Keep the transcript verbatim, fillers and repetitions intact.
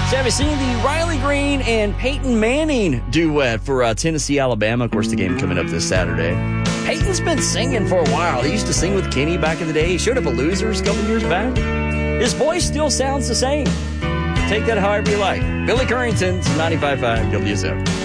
So have you seen the Riley Green and Peyton Manning duet for uh, Tennessee, Alabama? Of course, the game coming up this Saturday. Peyton's been singing for a while. He used to sing with Kenny back in the day. He showed up at Losers a couple years back. His voice still sounds the same. Take that however you like. Billy Currington's ninety-five point five W S O.